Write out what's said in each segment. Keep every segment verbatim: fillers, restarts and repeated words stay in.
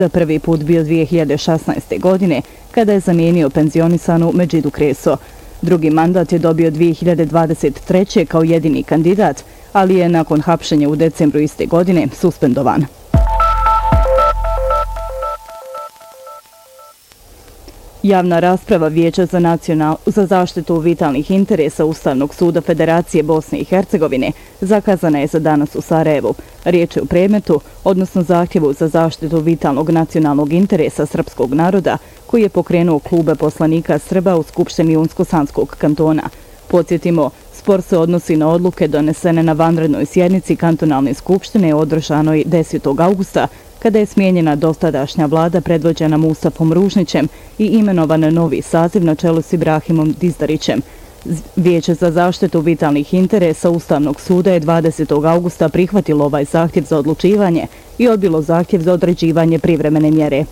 prvi put bio dvije hiljade šesnaeste. godine, kada je zamijenio penzionisanu Medžidu Kreso. Drugi mandat je dobio dvije hiljade dvadeset treće. kao jedini kandidat, ali je nakon hapšenja u decembru iste godine suspendovan. Javna rasprava Vijeća za, nacional... za zaštitu vitalnih interesa Ustavnog suda Federacije Bosne i Hercegovine zakazana je za danas u Sarajevu. Riječ je o predmetu, odnosno zahtjevu za zaštitu vitalnog nacionalnog interesa srpskog naroda, koji je pokrenuo klube poslanika Srba u Skupštini Unsko-Sanskog kantona. Podsjetimo, spor se odnosi na odluke donesene na vanrednoj sjednici kantonalne skupštine održanoj desetog augusta, kada je smijenjena dosadašnja vlada predvođena Musafom Ružnićem i imenovan novi saziv na čelu s Ibrahimom Dizdarićem. Vijeće za zaštitu vitalnih interesa Ustavnog suda je dvadesetog augusta prihvatilo ovaj zahtjev za odlučivanje i odbilo zahtjev za određivanje privremene mjere.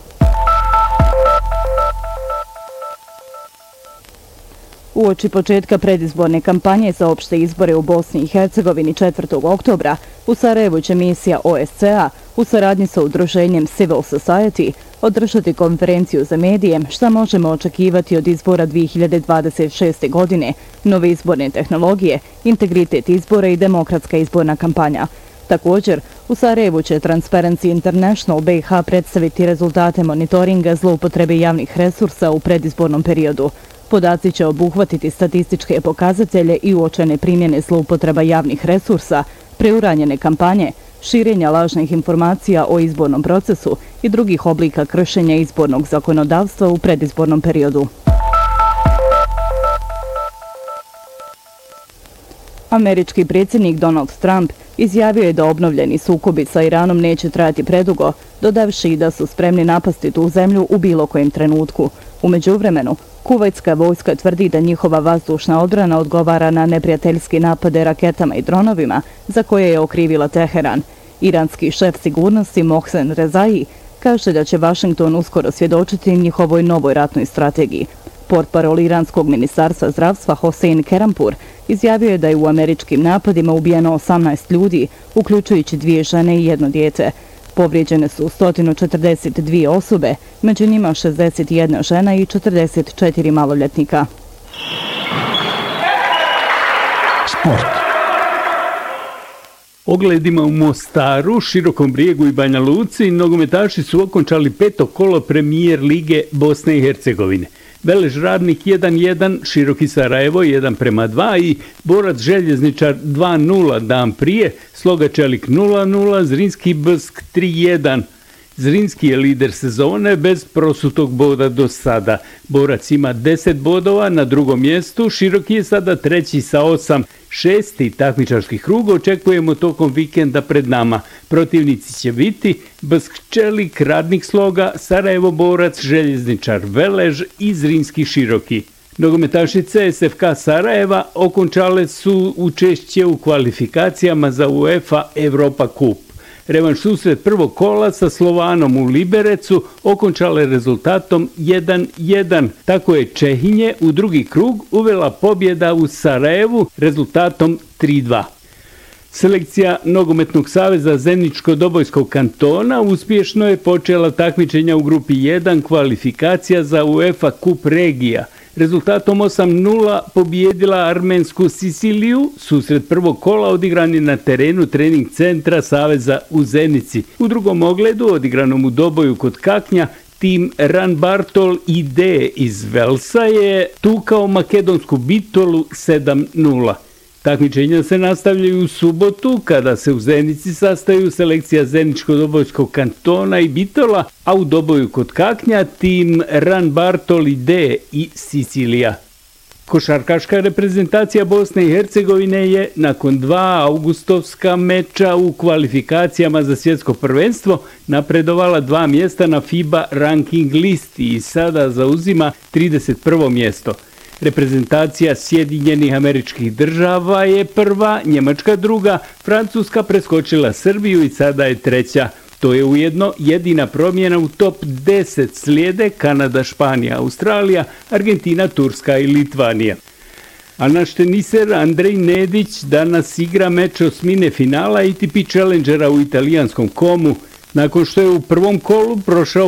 Uoči početka predizborne kampanje za opšte izbore u Bosni i Hercegovini četvrtog oktobra u Sarajevu će misija O S C A u saradnji sa udruženjem Civil Society održati konferenciju za medije šta možemo očekivati od izbora dvije hiljade dvadeset šeste. godine, nove izborne tehnologije, integritet izbora i demokratska izborna kampanja. Također, u Sarajevu će Transparency International B i H predstaviti rezultate monitoringa zloupotrebe javnih resursa u predizbornom periodu. Podaci će obuhvatiti statističke pokazatelje i uočene primjene zloupotreba javnih resursa, preuranjene kampanje, širenja lažnih informacija o izbornom procesu i drugih oblika kršenja izbornog zakonodavstva u predizbornom periodu. Američki predsjednik Donald Trump izjavio je da obnovljeni sukobi sa Iranom neće trajati predugo, dodavši da su spremni napasti tu zemlju u bilo kojem trenutku. U međuvremenu, kuvajtska vojska tvrdi da njihova vazdušna odbrana odgovara na neprijateljski napade raketama i dronovima za koje je okrivila Teheran. Iranski šef sigurnosti Mohsen Rezaei kaže da će Vašington uskoro svjedočiti njihovoj novoj ratnoj strategiji. Portparol iranskog ministarstva zdravstva Hosein Kerampur izjavio je da je u američkim napadima ubijeno osamnaest ljudi, uključujući dvije žene i jedno dijete. Povrijeđene su sto četrdeset dvije osobe, među njima šezdeset jedna žena i četrdeset četiri maloljetnika. Sport. Ogledima u Mostaru, Širokom Brijegu i Banja Luci nogometaši su okončali peto kolo premijer lige Bosne i Hercegovine. Velež Radnik jedan jedan, Široki Sarajevo jedan prema dva i Borac Željezničar dva nula dan prije, Sloga Čelik nula nula, Zrinski Brsk tri jedan. Zrinski je lider sezone bez prosutog boda do sada. Borac ima deset bodova na drugom mjestu, Široki je sada treći sa osam. Šesti takmičarski krug očekujemo tokom vikenda pred nama. Protivnici će biti Brsk Čelik, Radnik Sloga, Sarajevo Borac, Željezničar Velež i Zrinski Široki. Nogometaši C S F K Sarajeva okončale su učešće u kvalifikacijama za UEFA Europa Kup. Revanš susret prvog kola sa Slovanom u Liberecu okončale rezultatom jedan jedan. Tako je Čehinje u drugi krug uvela pobjeda u Sarajevu rezultatom tri dva. Selekcija Nogometnog saveza Zeničko-Dobojskog kantona uspješno je počela takmičenja u grupi jedan kvalifikacija za UEFA Kup regija. Rezultatom osam nula pobijedila armensku Siciliju. Susret prvog kola odigran je na terenu trening centra Saveza u Zenici. U drugom ogledu, odigranom u Doboju kod Kaknja, tim Ran Bartol I D iz Velsa je tukao makedonsku Bitolu sedam nula. Takmičenja se nastavljaju u subotu kada se u Zenici sastaju selekcija Zeničko-Dobojskog kantona i Bitola, a u Doboju kod Kaknja tim Ran Bartol I D i Sicilija. Košarkaška reprezentacija Bosne i Hercegovine je nakon dva augustovska meča u kvalifikacijama za svjetsko prvenstvo napredovala dva mjesta na FIBA ranking listi i sada zauzima trideset prvo mjesto. Reprezentacija Sjedinjenih Američkih Država je prva, Njemačka druga, Francuska preskočila Srbiju i sada je treća. To je ujedno jedina promjena u top deset, slijede Kanada, Španija, Australija, Argentina, Turska i Litvanija. A naš teniser Andrej Nedić danas igra meč osmine finala A T P Challengera u italijanskom Komu. Nakon što je u prvom kolu prošao